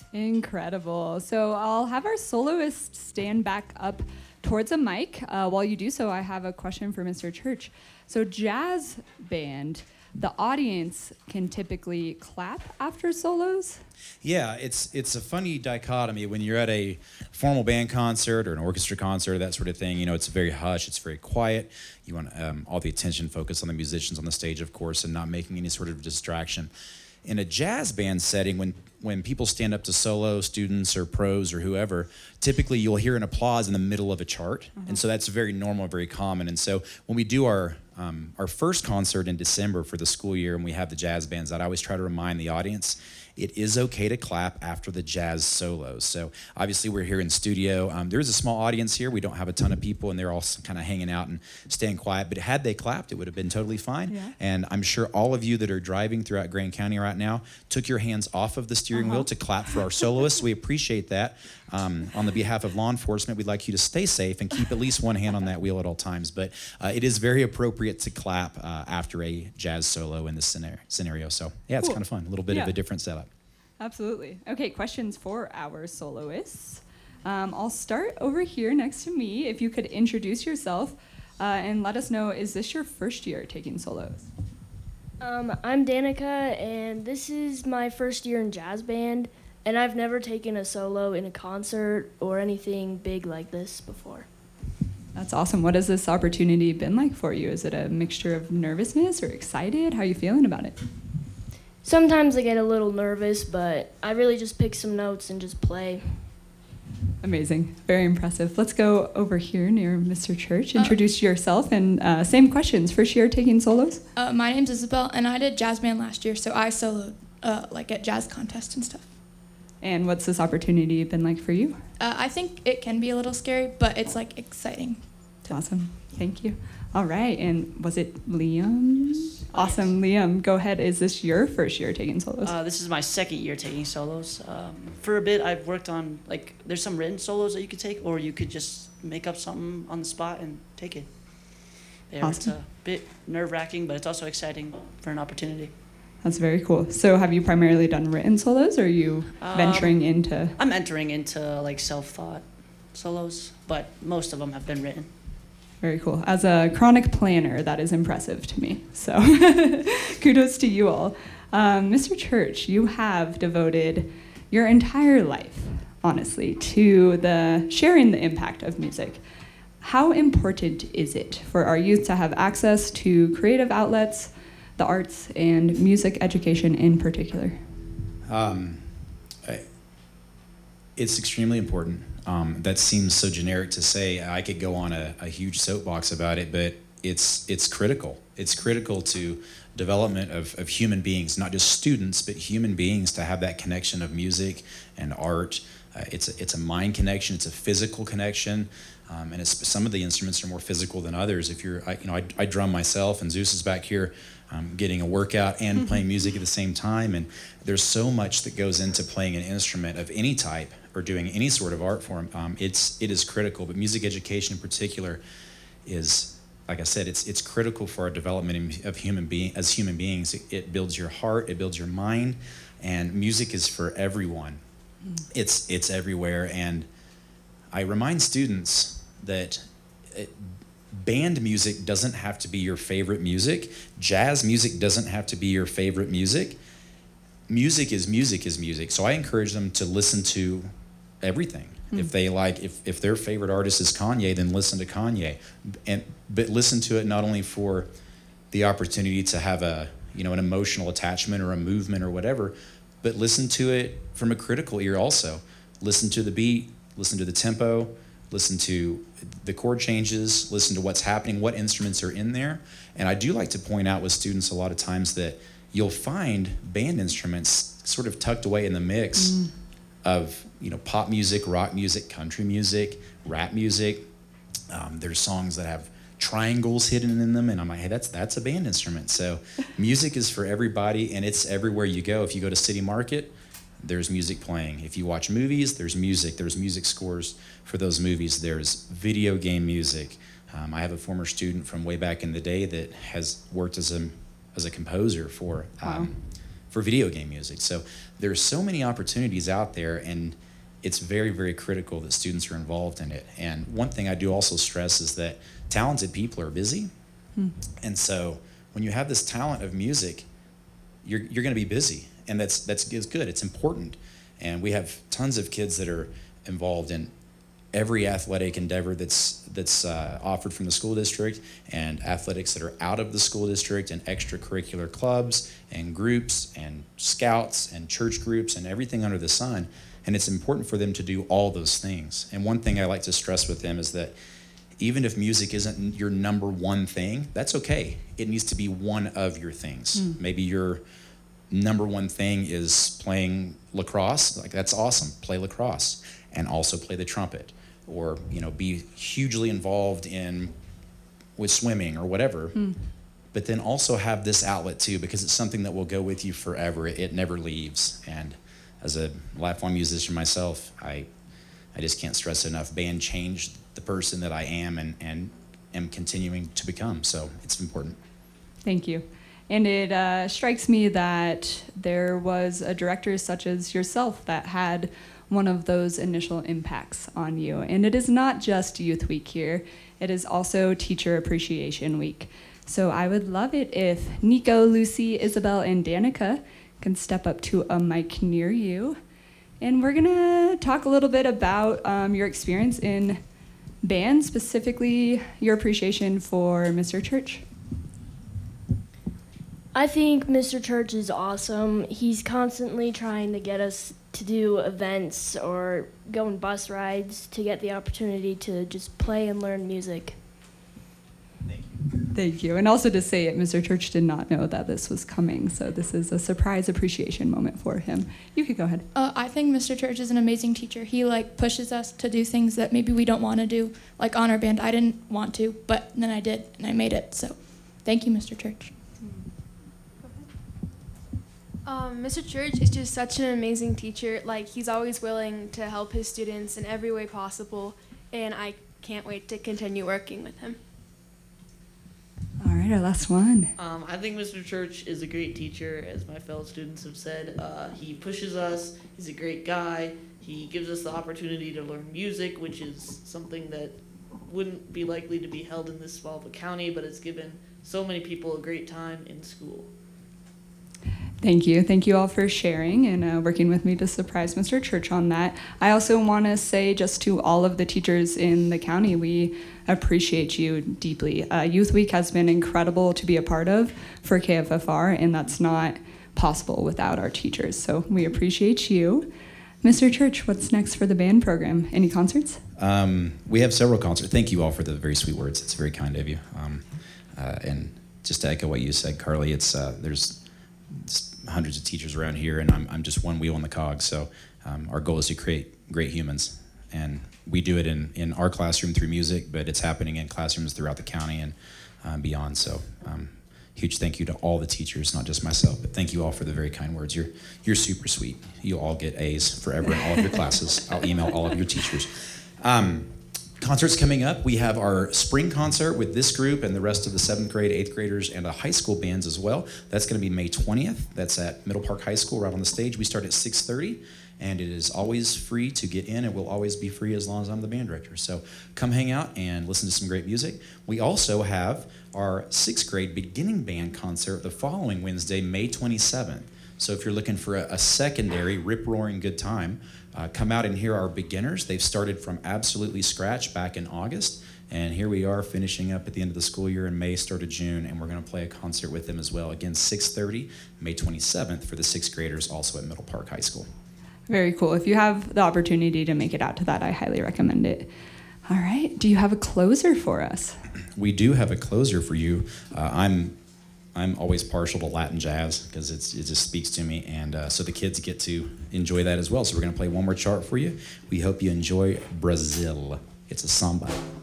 Incredible. So I'll have our soloist stand back up towards a mic. While you do so, I have a question for Mr. Church. So jazz band, the audience can typically clap after solos? Yeah, it's a funny dichotomy when you're at a formal band concert or an orchestra concert, that sort of thing. You know, it's very hush, it's very quiet. You want all the attention focused on the musicians on the stage, of course, and not making any sort of distraction. In a jazz band setting, when people stand up to solo, students or pros or whoever, typically you'll hear an applause in the middle of a chart. And so that's very normal, very common. And so when we do our first concert in December for the school year and we have the jazz bands out, I always try to remind the audience it is okay to clap after the jazz solos. So obviously we're here in studio. There's a small audience here. We don't have a ton of people and they're all kind of hanging out and staying quiet. But had they clapped, it would have been totally fine. Yeah. And I'm sure all of you that are driving throughout Grand County right now took your hands off of the steering wheel to clap for our soloists. We appreciate that. On the behalf of law enforcement, we'd like you to stay safe and keep at least one hand on that wheel at all times. But it is very appropriate to clap after a jazz solo in this scenario. So yeah, it's kind of fun. A little bit of a different setup. Absolutely. Okay, questions for our soloists. I'll start over here next to me. If you could introduce yourself and let us know, is this your first year taking solos? I'm Danica, and this is my first year in jazz band, and I've never taken a solo in a concert or anything big like this before. That's awesome. What has this opportunity been like for you? Is it a mixture of nervousness or excited? How are you feeling about it? Sometimes I get a little nervous, but I really just pick some notes and just play. Amazing. Very impressive. Let's go over here near Mr. Church. Introduce yourself and same questions. First year taking solos? My name's Isabel, and I did jazz band last year, so I soloed like at jazz contests and stuff. And what's this opportunity been like for you? I think it can be a little scary, but it's like exciting. Awesome. Thank you. All right. And was it Liam? Awesome. Liam, go ahead. Is this your first year taking solos? This is my second year taking solos. For a bit, I've worked on, there's some written solos that you could take, or you could just make up something on the spot and take it. There, awesome. It's a bit nerve-wracking, but it's also exciting for an opportunity. That's very cool. So have you primarily done written solos, or are you venturing into? I'm entering into self-taught solos, but most of them have been written. Very cool. As a chronic planner, that is impressive to me. So kudos to you all. Mr. Church, you have devoted your entire life, honestly, to sharing the impact of music. How important is it for our youth to have access to creative outlets, the arts, and music education in particular? It's extremely important. That seems so generic to say. I could go on a huge soapbox about it, but it's critical. It's critical to development of human beings, not just students, but human beings, to have that connection of music and art. It's a mind connection. It's a physical connection, and some of the instruments are more physical than others. I drum myself, and Zeus is back here getting a workout and playing music at the same time. And there's so much that goes into playing an instrument of any type or doing any sort of art form. It is critical, but music education in particular is, like I said, it's critical for our development as human beings. It builds your heart, it builds your mind, and music is for everyone. It's everywhere, and I remind students that band music doesn't have to be your favorite music. Jazz music doesn't have to be your favorite music. Music is music is music. So I encourage them to listen to everything. If they if their favorite artist is Kanye, then listen to Kanye, but listen to it not only for the opportunity to have an emotional attachment or a movement or whatever, but listen to it from a critical ear also. Listen to the beat, listen to the tempo, listen to the chord changes, listen to what's happening, what instruments are in there. And I do like to point out with students a lot of times that you'll find band instruments sort of tucked away in the mix of pop music, rock music, country music, rap music. There's songs that have triangles hidden in them, and I'm like, hey, that's a band instrument. So music is for everybody, and it's everywhere you go. If you go to City Market, there's music playing. If you watch movies, there's music. There's music scores for those movies. There's video game music. I have a former student from way back in the day that has worked as a composer for for video game music. So there's so many opportunities out there, and it's very, very critical that students are involved in it. And one thing I do also stress is that talented people are busy. And so when you have this talent of music, you're going to be busy, and that's good. It's important. And we have tons of kids that are involved in every athletic endeavor that's offered from the school district, and athletics that are out of the school district, and extracurricular clubs and groups and scouts and church groups and everything under the sun. And it's important for them to do all those things. And one thing I like to stress with them is that even if music isn't your number one thing, that's okay. It needs to be one of your things. Maybe your number one thing is playing lacrosse. Like, that's awesome. Play lacrosse and also play the trumpet, or, you know, be hugely involved with swimming or whatever. But then also have this outlet too, because it's something that will go with you forever. It never leaves. And as a lifelong musician myself, I just can't stress enough. Band changed the person that I am and am continuing to become. So it's important. Thank you. And it strikes me that there was a director such as yourself that had one of those initial impacts on you. And it is not just Youth Week here. It is also Teacher Appreciation Week. So I would love it if Nico, Lucy, Isabel, and Danica can step up to a mic near you. And we're gonna talk a little bit about your experience in band, specifically your appreciation for Mr. Church. I think Mr. Church is awesome. He's constantly trying to get us to do events or go on bus rides to get the opportunity to just play and learn music. Thank you. And also to say it, Mr. Church did not know that this was coming, so this is a surprise appreciation moment for him. You could go ahead. I think Mr. Church is an amazing teacher. He pushes us to do things that maybe we don't want to do, like honor band. I didn't want to, but then I did, and I made it. So thank you, Mr. Church. Mr. Church is just such an amazing teacher. He's always willing to help his students in every way possible, and I can't wait to continue working with him. All right, our last one. I think Mr. Church is a great teacher, as my fellow students have said. He pushes us. He's a great guy. He gives us the opportunity to learn music, which is something that wouldn't be likely to be held in this small of a county, but it's given so many people a great time in school. Thank you. Thank you all for sharing and working with me to surprise Mr. Church on that. I also want to say just to all of the teachers in the county, we appreciate you deeply. Youth Week has been incredible to be a part of for KFFR, and that's not possible without our teachers. So we appreciate you. Mr. Church, what's next for the band program? Any concerts? We have several concerts. Thank you all for the very sweet words. It's very kind of you. And just to echo what you said, Carly, there's hundreds of teachers around here, and I'm just one wheel in the cog. So our goal is to create great humans, and we do it in our classroom through music, but it's happening in classrooms throughout the county and beyond. So huge thank you to all the teachers, not just myself, but thank you all for the very kind words. You're super sweet. You all get A's forever in all of your classes. I'll email all of your teachers. Concerts coming up. We have our spring concert with this group and the rest of the 7th grade, 8th graders, and high school bands as well. That's going to be May 20th. That's at Middle Park High School, right on the stage. We start at 6:30, and it is always free to get in. It will always be free as long as I'm the band director. So come hang out and listen to some great music. We also have our 6th grade beginning band concert the following Wednesday, May 27th. So if you're looking for a secondary rip-roaring good time, come out and hear our beginners. They've started from absolutely scratch back in August, and here we are finishing up at the end of the school year in May, start of June, and we're going to play a concert with them as well. Again, 6:30, May 27th for the 6th graders, also at Middle Park High School. Very cool. If you have the opportunity to make it out to that, I highly recommend it. All right. Do you have a closer for us? We do have a closer for you. I'm always partial to Latin jazz because it just speaks to me, and so the kids get to enjoy that as well. So we're going to play one more chart for you. We hope you enjoy Brazil. It's a samba.